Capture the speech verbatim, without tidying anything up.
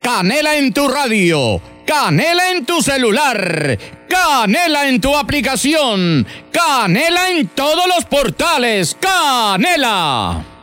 Canela en tu radio, Canela en tu celular, Canela en tu aplicación, Canela en todos los portales. ¡Canela!